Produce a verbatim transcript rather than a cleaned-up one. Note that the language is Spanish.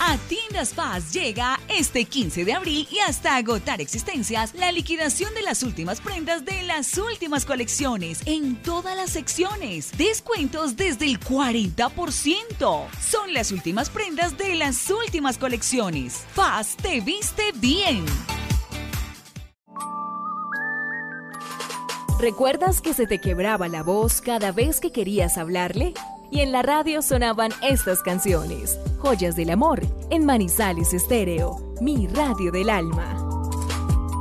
A Tiendas Paz llega este quince de abril y hasta agotar existencias la liquidación de las últimas prendas de las últimas colecciones en todas las secciones. Descuentos desde el cuarenta por ciento. Son las últimas prendas de las últimas colecciones. Paz te viste bien. ¿Recuerdas que se te quebraba la voz cada vez que querías hablarle? Y en la radio sonaban estas canciones. Joyas del Amor, en Manizales Estéreo, mi radio del alma.